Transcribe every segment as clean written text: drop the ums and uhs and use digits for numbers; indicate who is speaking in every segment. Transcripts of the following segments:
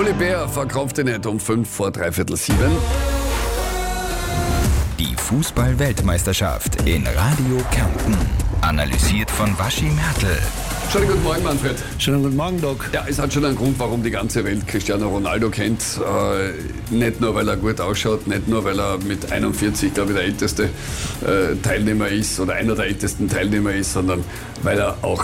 Speaker 1: Uli Bär verkrampfte nicht um 6:45.
Speaker 2: Die Fußball-Weltmeisterschaft in Radio Kärnten. Analysiert von Waschi Mertl.
Speaker 1: Schönen guten Morgen, Manfred.
Speaker 3: Schönen guten Morgen, Doc.
Speaker 1: Ja, es hat schon einen Grund, warum die ganze Welt Cristiano Ronaldo kennt. Nicht nur, weil er gut ausschaut, nicht nur, weil er mit 41, glaube ich, der älteste Teilnehmer ist oder einer der ältesten Teilnehmer ist, sondern weil er auch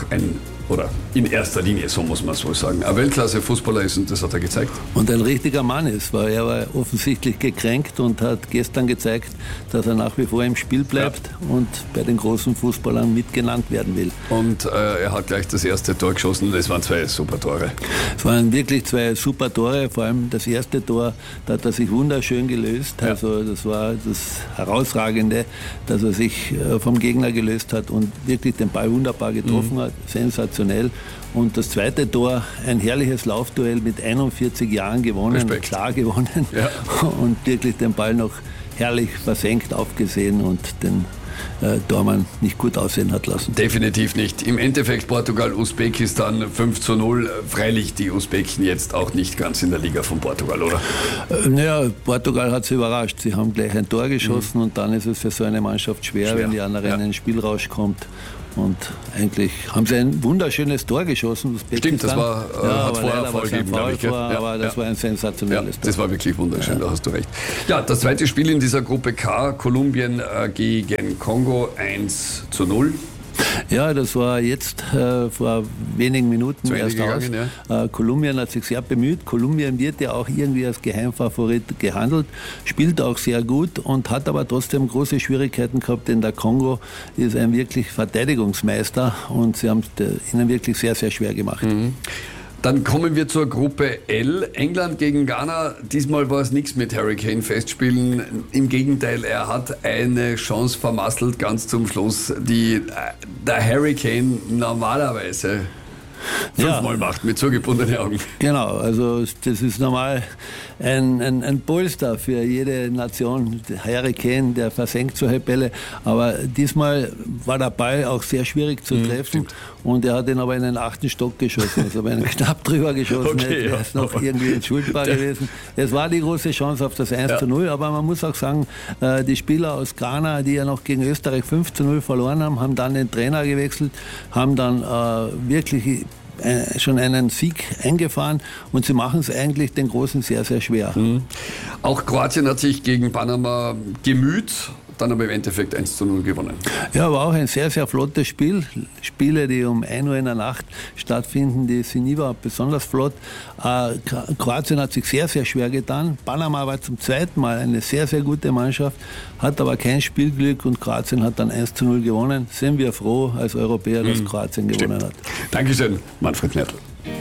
Speaker 1: in erster Linie, so muss man es wohl sagen, ein Weltklasse-Fußballer ist, und das hat er gezeigt.
Speaker 3: Und ein richtiger Mann ist, weil er war offensichtlich gekränkt und hat gestern gezeigt, dass er nach wie vor im Spiel bleibt und bei den großen Fußballern mitgenannt werden will.
Speaker 1: Und er hat gleich das erste Tor geschossen, das waren 2 super Tore.
Speaker 3: Es waren wirklich 2 super Tore, vor allem das erste Tor, da hat er sich wunderschön gelöst. Ja. Also das war das Herausragende, dass er sich vom Gegner gelöst hat und wirklich den Ball wunderbar getroffen hat, sensationell. Und das zweite Tor, ein herrliches Laufduell mit 41 Jahren gewonnen,
Speaker 1: Respekt.
Speaker 3: Klar gewonnen,
Speaker 1: ja.
Speaker 3: Und wirklich den Ball noch herrlich versenkt aufgesehen und den Tormann nicht gut aussehen hat lassen.
Speaker 1: Definitiv nicht. Im Endeffekt Portugal-Usbekistan 5:0. Freilich die Usbeken jetzt auch nicht ganz in der Liga von Portugal, oder?
Speaker 3: Naja, Portugal hat sie überrascht. Sie haben gleich ein Tor geschossen und dann ist es für so eine Mannschaft schwer, wenn die andere in ein Spielrausch kommt. Und eigentlich haben sie ein wunderschönes Tor geschossen.
Speaker 1: Stimmt, das war hat vorher Foul gegeben, glaube ich.
Speaker 3: Aber das war ein sensationelles Tor.
Speaker 1: Das war wirklich wunderschön, da hast du recht. Ja, das zweite Spiel in dieser Gruppe K, Kolumbien gegen Kongo 1:0.
Speaker 3: Ja, das war jetzt vor wenigen Minuten erst aus. Kolumbien hat sich sehr bemüht. Kolumbien wird ja auch irgendwie als Geheimfavorit gehandelt, spielt auch sehr gut und hat aber trotzdem große Schwierigkeiten gehabt, denn der Kongo ist ein wirklich Verteidigungsmeister und sie haben es ihnen wirklich sehr, sehr schwer gemacht.
Speaker 1: Mhm. Dann kommen wir zur Gruppe L. England gegen Ghana. Diesmal war es nichts mit Harry Kane festspielen. Im Gegenteil, er hat eine Chance vermasselt ganz zum Schluss, die der Harry Kane normalerweise 5-mal macht mit zugebundenen Augen.
Speaker 3: Genau, also das ist normal ein Polster für jede Nation. Harry Kane, der versenkt solche Bälle, aber diesmal war der Ball auch sehr schwierig zu treffen und er hat ihn aber in den 8. Stock geschossen, also wenn er knapp drüber geschossen hätte, wäre es noch irgendwie entschuldbar gewesen. Es war die große Chance auf das 1:0, aber man muss auch sagen, die Spieler aus Ghana, die ja noch gegen Österreich 5:0 verloren haben, haben dann den Trainer gewechselt, haben dann wirklich schon einen Sieg eingefahren und sie machen es eigentlich den Großen sehr, sehr schwer.
Speaker 1: Auch Kroatien hat sich gegen Panama gemüht, dann aber im Endeffekt 1:0 gewonnen.
Speaker 3: Ja, war auch ein sehr, sehr flottes Spiel. Spiele, die um 1 Uhr in der Nacht stattfinden, die sind nie besonders flott. Kroatien hat sich sehr, sehr schwer getan. Panama war zum zweiten Mal eine sehr, sehr gute Mannschaft, hat aber kein Spielglück und Kroatien hat dann 1:0 gewonnen. Sind wir froh als Europäer, dass Kroatien gewonnen hat.
Speaker 1: Dankeschön, Manfred Mertl.